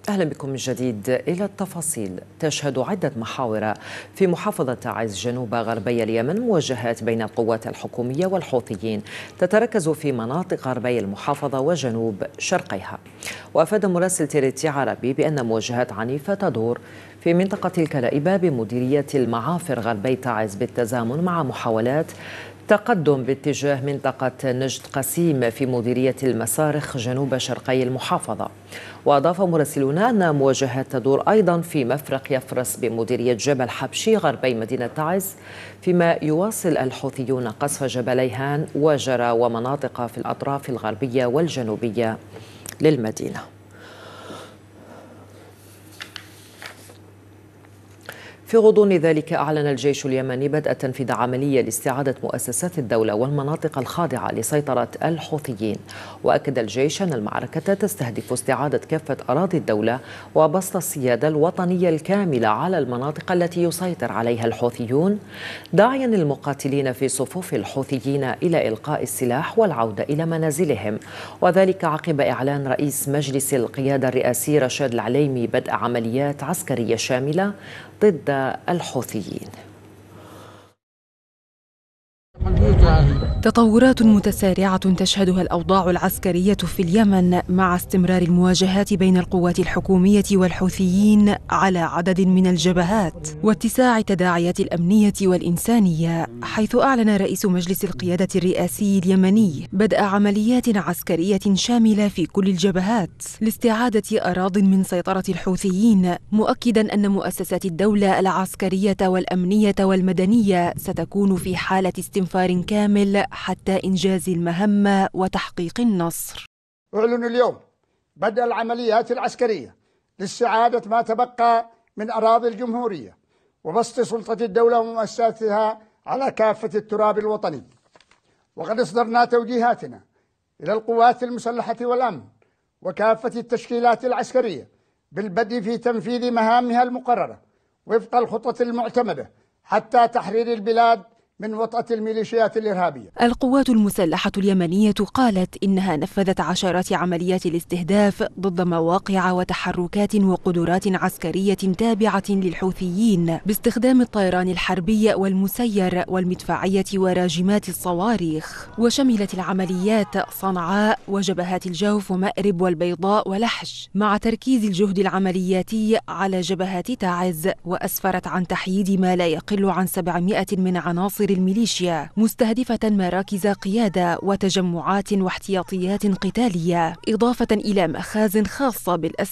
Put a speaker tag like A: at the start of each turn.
A: أهلا بكم من جديد. إلى التفاصيل. تشهد عدة محاور في محافظة تعز جنوب غربي اليمن مواجهات بين القوات الحكومية والحوثيين تتركز في مناطق غربي المحافظة وجنوب شرقيها. وأفاد مراسل تيريتي عربي بأن مواجهات عنيفة تدور في منطقة الكلائبة بمديرية المعافر غربي تعز بالتزامن مع محاولات تقدم باتجاه منطقة نجد قسيم في مديرية المسارخ جنوب شرقي المحافظة. وأضاف مراسلون أن مواجهات تدور أيضا في مفرق يفرس بمديرية جبل حبشي غربي مدينة تعز، فيما يواصل الحوثيون قصف جبلي هان وجرى ومناطق في الأطراف الغربية والجنوبية للمدينة. في غضون ذلك أعلن الجيش اليمني بدء تنفيذ عملية لاستعادة مؤسسات الدولة والمناطق الخاضعة لسيطرة الحوثيين. وأكد الجيش أن المعركة تستهدف استعادة كافة أراضي الدولة وبسط السيادة الوطنية الكاملة على المناطق التي يسيطر عليها الحوثيون، داعيا المقاتلين في صفوف الحوثيين إلى إلقاء السلاح والعودة إلى منازلهم، وذلك عقب إعلان رئيس مجلس القيادة الرئاسي رشاد العليمي بدء عمليات عسكرية شاملة ضد الحوثيين.
B: تطورات متسارعة تشهدها الأوضاع العسكرية في اليمن مع استمرار المواجهات بين القوات الحكومية والحوثيين على عدد من الجبهات واتساع التداعيات الأمنية والإنسانية، حيث أعلن رئيس مجلس القيادة الرئاسي اليمني بدء عمليات عسكرية شاملة في كل الجبهات لاستعادة أراضٍ من سيطرة الحوثيين، مؤكداً أن مؤسسات الدولة العسكرية والأمنية والمدنية ستكون في حالة استنفار كامل حتى إنجاز المهمة وتحقيق النصر.
C: أعلن اليوم بدء العمليات العسكرية لاستعادة ما تبقى من أراضي الجمهورية وبسط سلطة الدولة ومؤسساتها على كافة التراب الوطني. وقد أصدرنا توجيهاتنا إلى القوات المسلحة والأمن وكافة التشكيلات العسكرية بالبدء في تنفيذ مهامها المقررة وفق الخطط المعتمدة حتى تحرير البلاد من وطأة الميليشيات الإرهابية.
B: القوات المسلحة اليمنية قالت إنها نفذت عشرات عمليات الاستهداف ضد مواقع وتحركات وقدرات عسكرية تابعة للحوثيين باستخدام الطيران الحربي والمسير والمدفعية وراجمات الصواريخ، وشملت العمليات صنعاء وجبهات الجوف ومأرب والبيضاء ولحج، مع تركيز الجهد العملياتي على جبهات تعز، وأسفرت عن تحييد ما لا يقل عن 700 من عناصر الميليشيا مستهدفة مراكز قيادة وتجمعات واحتياطيات قتالية، إضافة إلى مخازن خاصة بالأسلحة